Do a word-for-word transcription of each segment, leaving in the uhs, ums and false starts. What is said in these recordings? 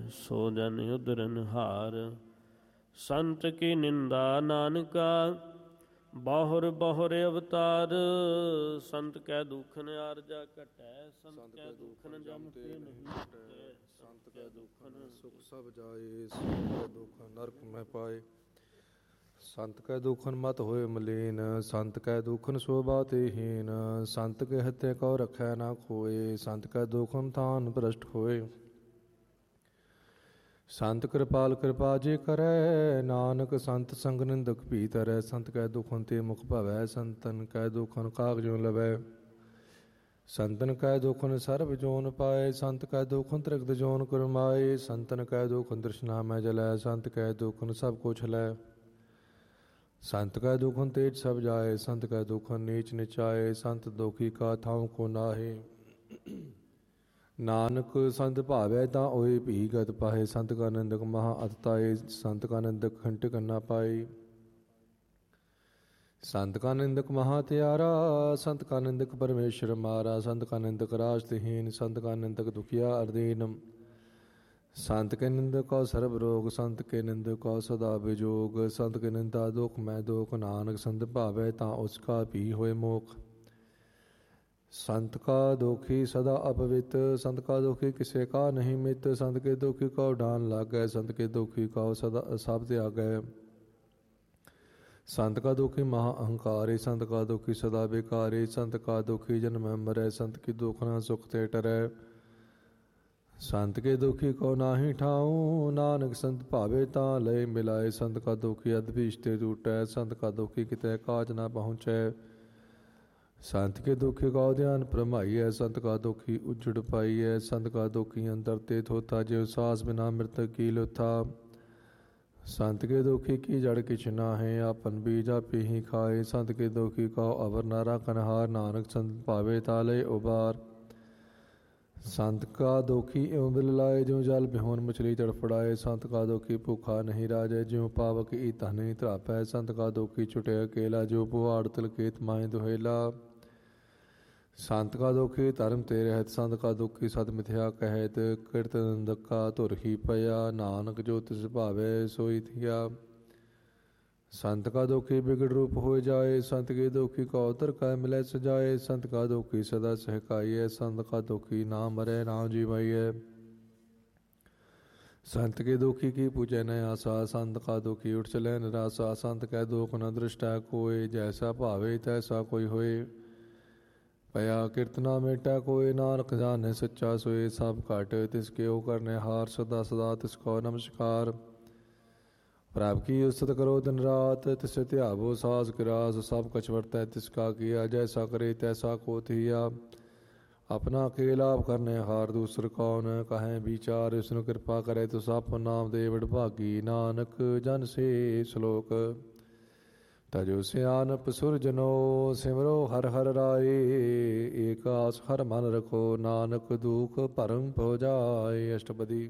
ਸੋ ਜਨ ਉਦਰਨ ਹਾਰ। ਸੰਤ ਕੀ ਨਿੰਦਾ ਨਾਨਕਾ ਬਾਹੁਰ ਬਾਹੁਰ ਅਵਤਾਰ। ਸੰਤ ਕੈ ਦੁਖਨ ਆਰਜਾ ਘਟੈ ਸੰਤ ਕੈ ਦੁਖਨ ਜਮ ਤੇ ਨਹੀਂ ਘਟੈ। ਸੰਤ ਕੈ ਦੁਖਨ ਸੁਖ ਸਭ ਜਾਏ ਸੰਤ ਕੈ ਦੁਖਨ ਨਰਕ ਮੈਂ ਪਾਏ। ਸੰਤ ਕੈ ਦੁਖਨ ਮਤ ਹੋਏ ਮਲੀਨ ਸੰਤ ਕੈ ਦੁਖਨ ਸੋਭਾ ਤੇ ਹੀਨ। ਸੰਤ ਕੇ ਹੱਤੇ ਕਉ ਰਖੈ ਨਾ ਕੋਏ ਸੰਤ ਕੈ ਦੁਖਨ ਥਾਨ ਭ੍ਰਸ਼ਟ ਹੋਏ। ਸੰਤ ਕਿਰਪਾਲ ਕਿਰਪਾ ਜੇ ਕਰੈ ਨਾਨਕ ਸੰਤ ਸੰਗ ਨਿੰਦਕ ਭੀ ਤਰੈ। ਸੰਤ ਕੈ ਦੁਖਨ ਤੇ ਮੁਖ ਭਵੈ ਸੰਤਨ ਕੈ ਦੁਖਨ ਕਾਗਜੁ ਲਵੈ। ਸੰਤਨ ਕੈ ਦੁਖਨ ਸਰਬ ਜੋਨ ਪਾਏ ਸੰਤ ਕੈ ਦੁਖਨ ਤ੍ਰਿਗਤ ਜੋਨ ਕਰਮਾਏ। ਸੰਤਨ ਕੈ ਦੁਖਨ ਤ੍ਰਿਸ਼ਨਾ ਮੈਂ ਜਲੈ ਸੰਤ ਕੈ ਦੁਖਨ ਸਭ ਕੁਛ ਲੈ। ਸੰਤ ਕੈ ਦੁਖਨ ਤੇਜ ਸਭ ਜਾਏ ਸੰਤ ਕੈ ਦੁਖਨ ਨੀਚ ਨਿਚਾਏ। ਸੰਤ ਦੁਖੀ ਕਾ ਥਾਉ ਕੋ ਨਾਹੀ ਨਾਨਕ ਸੰਤ ਭਾਵੈ ਤਾਂ ਓਏ ਭੀ ਗਤ ਪਾਏ। ਸੰਤ ਕਾ ਨਿੰਦਕ ਮਹਾ ਅਤਤਾਏ ਸੰਤ ਕਾ ਨਿੰਦਕ ਖੰਟਕ ਨਾ ਪਾਏ। ਸੰਤ ਕਾ ਨਿੰਦਕ ਮਹਾ ਤਿਆਰਾ ਸੰਤ ਕਾ ਨਿੰਦਕ ਪਰਮੇਸ਼ਰ ਮਾਰਾ। ਸੰਤ ਕਾ ਨਿੰਦਕ ਰਾਜਤਹੀਨ ਸੰਤ ਕਾ ਨਿੰਦਕ ਦੁਖੀਆ ਅਰਦੀਨ। ਸੰਤ ਕੇ ਨਿੰਦਕ ਕਉ ਸਰਬ ਰੋਗ ਸੰਤ ਕੇ ਨਿੰਦਕ ਕਉ ਸਦਾ ਵਿਜੋਗ। ਸੰਤ ਕੇ ਨਿੰਦਾ ਦੁਖ ਮੈਂ ਦੁਖ ਨਾਨਕ ਸੰਤ ਭਾਵੈ ਤਾਂ ਉਸ ਕਾ ਭੀ ਹੋਏ ਮੋਖ। ਸੰਤ ਕਾ ਦੁਖੀ ਸਦਾ ਅਪਵਿੱਤ ਸੰਤ ਕਾ ਦੁਖੀ ਕਿਸੇ ਕਾ ਨਹੀਂ ਮਿੱਤ। ਸੰਤ ਕੇ ਦੁਖੀ ਕਉ ਡਾਨ ਲਾਗੈ ਸੰਤ ਕੇ ਦੁਖੀ ਕਉ ਸਦਾ ਸਭ ਤਿਆਗੈ। ਸੰਤ ਕਾ ਦੁਖੀ ਮਹਾ ਅਹੰਕਾਰੀ ਸੰਤ ਕਾ ਦੁਖੀ ਸਦਾ ਬੇਕਾਰੀ। ਸੰਤ ਕਾ ਦੁਖੀ ਜਨਮੈ ਮਰੈ ਸੰਤ ਕੀ ਦੁਖ ਨਾ ਸੁਖ ਤੇ ਟਰੈ। ਸੰਤ ਕੇ ਦੁਖੀ ਕਉ ਨਾਹੀ ਠਾਉ ਨਾਨਕ ਸੰਤ ਭਾਵੇ ਤਾਂ ਲਏ ਮਿਲਾਏ। ਸੰਤ ਕਾ ਦੁਖੀ ਅਦਭੀਸ਼ ਤੇ ਟੂਟੈ ਸੰਤ ਕਾ ਦੁਖੀ ਕਿਤੇ ਕਾਜ ਨਾ ਪਹੁੰਚੈ। ਸੰਤ ਕੇ ਦੁਖੀ ਕਉ ਧਿਆਨ ਭਰਮਾਈਐ ਸੰਤ ਕਾ ਦੁਖੀ ਉਜੜ ਪਾਈਐ। ਸੰਤ ਕਾ ਦੁਖੀ ਅੰਦਰ ਤੇ ਥੋਥਾ ਜਿਉ ਸਾਸ ਬਿਨਾ ਮ੍ਰਿਤਕ ਕੀ ਲੁਥਾ। ਸੰਤ ਕੇ ਦੁਖੀ ਕੀ ਜੜ ਕਿਛ ਨਾਹੀ ਆਪਨ ਬੀਜ ਆਪੇ ਹੀ ਖਾਏ। ਸੰਤ ਕੇ ਦੁਖੀ ਕਉ ਅਵਰ ਨਾ ਰਾਖਨ ਹਾਰ ਨਾਨਕ ਸੰਤ ਭਾਵੇ ਤਾ ਲਏ ਉਬਾਰ। ਸੰਤ ਕਾ ਦੁਖੀ ਇਉ ਬਿਲ ਲਾਏ ਜਿਉ ਜਲ ਬਿਹੋਨ ਮਛਲੀ ਤੜਫੜਾਏ। ਸੰਤ ਕਾ ਦੁਖੀ ਭੁੱਖਾ ਨਹੀਂ ਰਾਜੈ ਜਿਉ ਪਾਵਕ ਈਤਾ ਨਹੀਂ ਧਰਾਪੈ। ਸੰਤ ਕਾ ਦੁਖੀ ਛੁਟੇ ਅਕੇਲਾ ਜਿਉ ਪੁਆੜ ਤਿਲਕੇਤ ਮਾਹਿ ਦੁਹੇਲਾ। ਸੰਤ ਕਾ ਦੁਖੀ ਧਰਮ ਤੇ ਰਹਿਤ ਸੰਤ ਕਾ ਦੁਖੀ ਸਤ ਮਿਥਿਆ ਕਹਿਤ। ਕਿਰਤ ਨਿੰਦਕਾ ਧੁਰ ਹੀ ਪਿਆ ਨਾਨਕ ਜੋ ਤਿਸ ਭਾਵੈ ਸੋਈ ਥਿਆ। ਸੰਤ ਕਾ ਦੁਖੀ ਬਿਗੜ ਰੂਪ ਹੋਇ ਜਾਏ ਸੰਤ ਕੇ ਦੁਖੀ ਕਉ ਉਤਰ ਕੈ ਮਿਲੈ ਸਜਾਏ। ਸੰਤ ਕਾ ਦੁਖੀ ਸਦਾ ਸਹਿਕਾਈਐ ਸੰਤ ਕਾ ਦੁਖੀ ਨਾ ਮਰੈ ਨਾ ਜੀਵਾਈਐ। ਸੰਤ ਕੇ ਦੁਖੀ ਕੀ ਪੂਜੈ ਨ ਆਸਾ ਸੰਤ ਕਾ ਦੁਖੀ ਉਠ ਚਲੈ ਨਿਰਾਸਾ। ਸੰਤ ਕੈ ਦੁਖ ਨ ਦ੍ਰਿਸ਼ਟੈ ਕੋਇ ਜੈਸਾ ਭਾਵੇ ਤੈਸਾ ਕੋਈ ਹੋਏ। ਭਇਆ ਕਿਰਤ ਨਾ ਮੇਟਾ ਕੋਇ ਨਾਨਕ ਜਾਣੈ ਸੱਚਾ ਸੋਏ। ਸਭ ਘਟ ਤਿਸ ਕਿਉ ਕਰਨੈ ਹਾਰ ਸਦਾ ਸਦਾ ਤਿਸ ਕੋ ਨਮਸਕਾਰ। ਪ੍ਰਭ ਕੀ ਉਸਤਤ ਕਰੋ ਦਿਨ ਰਾਤ ਤਿਸ ਧਿਆਵੋ ਸਾਸ ਗਿਰਾਸ। ਸਭ ਕਛ ਵਰਤੈ ਤਿਸ ਕਾ ਕੀਆ ਜੈਸਾ ਕਰੇ ਤੈਸਾ ਕੋ ਥੀਆ। ਆਪਣਾ ਕੇ ਲਾਭ ਕਰਨੇ ਹਾਰ ਦੂਸਰ ਕੌਣ ਕਹੈ ਵਿਚਾਰ। ਵਿਸ਼ਨੂੰ ਕਿਰਪਾ ਕਰੇ ਤੁਸ ਆਪਨ ਨਾਮ ਦੇ ਵਡਭਾਗੀ। ਨਾਨਕ ਜਨ ਸੇ ਸ਼ਲੋਕ ਤਜੋ ਸਿਆਨਪ ਸੁਰਜਨੋ ਸਿਮਰੋ ਹਰਿ ਹਰਿ ਰਾਏ। ਏਕ ਆਸ ਹਰਿ ਮਨ ਰਖੋ ਨਾਨਕ ਦੁਖ ਭਰਮ ਭੁ ਜਾਏ। ਅਸ਼ਟਪਦੀ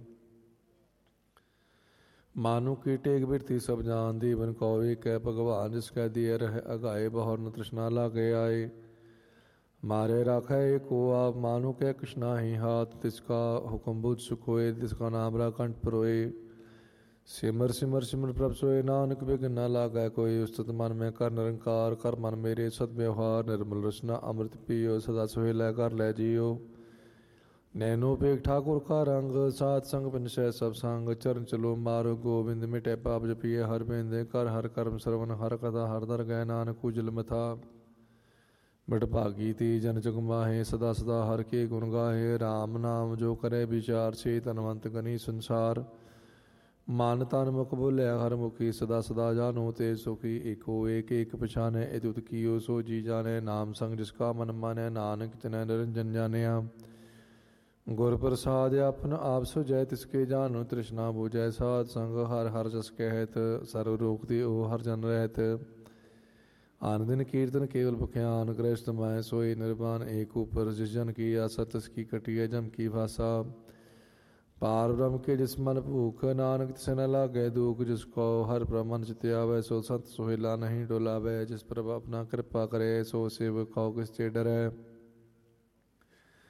ਮਾਨੁ ਕੀ ਟੇਕ ਬਿਰਤੀ ਸਭ ਜਾਨ ਦੀਵਨ ਕਉ ਏਕੈ ਭਗਵਾਨ ਜਿਸ ਕੈ ਦਿਅ ਰਹਿ ਅਗਾਏ। ਬਹੁਰ ਨ ਤ੍ਰਿਸ਼ਨਾ ਲਾਗੇ ਆਏ ਮਾਰੇ ਰਾਖੈ ਏਕੋ ਆਪ। ਮਾਨੁ ਕੈ ਕਿਛ ਨਾਹੀ ਹਾਥ ਤਿਸ ਕਾ ਹੁਕਮ ਬੁਝ ਸੁਖ ਹੋਏ। ਤਿਸ ਕਾ ਨਾਮ ਰਾ ਕੰਠ ਪਰੋਏ। ਸਿਮਰ ਸਿਮਰ ਸਿਮਰ ਪ੍ਰਭ ਸੋਏ ਨਾਨਕ ਬਿਘਨ ਨਾ ਲਾਗੈ ਕੋਈ। ਉਸਤਤ ਮਨ ਮੈਂ ਕਰ ਨਿਰੰਕਾਰ ਕਰ ਮਨ ਮੇਰੇ ਸਦ ਵਿਵਹਾਰ। ਨਿਰਮਲ ਰਸਨਾ ਅੰਮ੍ਰਿਤ ਪੀਓ ਸਦਾ ਸੁਹੇਲਾ ਕਰ ਲੈ ਜੀਓ। ਨੈਨੋ ਪੇਖ ਠਾਕੁਰ ਕਾ ਰੰਗ ਸਾਧ ਸੰਗ ਪਿਨਸੈ ਸਭ ਸੰਗ। ਚਰਨ ਚਲੋ ਮਾਰੋ ਗੋਬਿੰਦ ਮਿਟੇ ਪਾਪ ਜਪੀਏ ਹਰ ਬਿੰਦ। ਕਰ ਹਰ ਕਰਮ ਸਰਵਨ ਹਰ ਕਥਾ ਹਰ ਦਰ ਗਏ ਨਾਨਕ ਉਜਲ ਮਥਾ। ਬੜ ਭਾਗੀ ਤੀ ਜਨ ਜਗ ਮਾਹੇ ਸਦਾ ਸਦਾ ਹਰ ਕੇ ਗੁਣ ਗਾਹੇ। ਰਾਮ ਨਾਮ ਜੋ ਕਰੇ ਵਿਚਾਰ ਸੇ ਧਨਵੰਤ ਗਨੀ ਸੰਸਾਰ। ਮਨ ਤਨ ਮੁਖ ਬੋਲਿਆ ਹਰ ਮੁਖੀ ਸਦਾ ਸਦਾ ਜਾਨੋ ਤੇ ਸੁਖੀ। ਏਕੋ ਏਕ ਏਕ ਪਛਾਨੈ ਇਤੁਤ ਕੀਓ ਸੋ ਜੀ ਜਾਣੈ। ਨਾਮ ਸੰਗ ਜਿਸ ਕਾ ਮਨ ਮਾਨੈ ਨਾਨਕ ਤਿਨੈ ਨਿਰੰਜਨ ਜਾਣਿਆ। ਗੁਰ ਪ੍ਰਸਾਦਿ ਆਪਨ ਆਪ ਸੁਜੈ ਤਿਸ ਕੇ ਜਾਨੋ ਤ੍ਰਿਸ਼ਨਾ ਬੁਝੈ। ਸਾਧ ਸੰਗ ਹਰ ਹਰ ਜਸ ਕਹਿਤ ਸਰਵ ਰੋਗ ਤੇ ਉਹ ਹਰ ਜਨ ਰਹਿਤ। ਆਨ ਦਿਨ ਕੀਰਤਨ ਕੇਵਲ ਬਖਿਆਨ ਗ੍ਰਹਿਸਤ ਮੈਂ ਸੋਈ ਨਿਰਵਾਨ। ਏਕ ਉਪਰ ਜਿਸ ਜਨ ਕੀ ਆਸਾ ਤਿਸ ਕੀ ਕਟਿਐ ਜਮ ਕੀ ਭਾਸਾ। ਪਾਰ ਬ੍ਰਹਮ ਕੇ ਜਿਸ ਮਨ ਭੂਖ ਨਾਨਕ ਤਿਸ ਨ ਲਾਗੈ ਦੁਖ। ਜਿਸ ਕੋ ਹਰ ਬ੍ਰਹਮਨ ਚਿਤਿ ਆਵੈ ਸੋ ਸੰਤ ਸੁਹੇਲਾ ਨਹੀਂ ਡੋਲਾਵੈ। ਜਿਸ ਪ੍ਰਭ ਆਪਣਾ ਕਿਰਪਾ ਕਰੇ ਸੋ ਸੇਵਕ ਕਉ ਕਿਸ ਚੇ ਡਰੈ।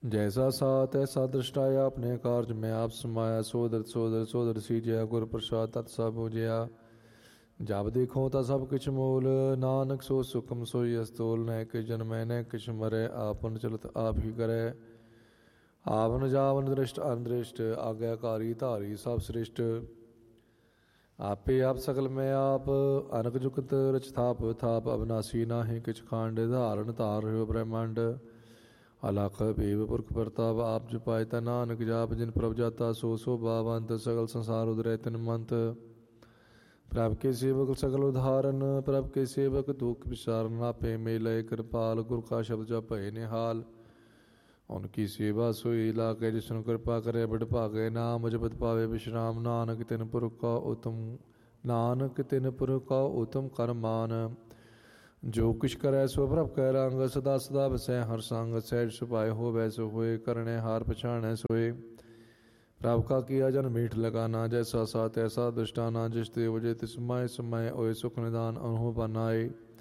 जैसा सात ऐसा दृष्टाया अपने कार्य में आप समाया। सोदर सोदर सोदर सीजया गुर प्रसाद तत् सब बुझया। जब देखो ता सब किछ मूल। नानक सो सुखम सोई अस्तोल। न किछ जन्मै न किछ मरै। आपन चलत आप ही करे। आवन जावन दृष्ट अनदृष्ट। आज्ञाकारी धारी सब श्रेष्ठ। आपे आप सकल में आप। अनक जुगत रच थाप थाप। अविनाशी नाहि किछ खांड। धारण धार रह्यो ब्रह्मांड। अलख बेव पुरख प्रताप। आप जपाय ता नानक जाप। जिन प्रभ जाता सो सो भावंत। सकल संसार उदरै तिन मंत। प्रभ के सेवक सकल उदाहरण। प्रभ के सेवक दुख विचारन। आपे मेलय कृपाल। गुरु का शब्द जप भय निहाल। उनकी सेवा सोई लागे। जिसनु कृपा करे बड़ भागे। नाम जपत पावे विश्राम। नानक तिन पुरख का उत्तम। नानक तिन पुरख का उत्तम करमान। जो किछ करे सो प्रभ कै रंग। सदा सदा बसै हर संग। सहज सुभाए हो वैसो होए। करने हार पछाणै सोए। प्रभ का किया जन मीठ लगाना। जैसा सा तैसा दुष्टाना। जिस देव जे तिस समय समय ओए सुख निदान। अनुभव बनाए।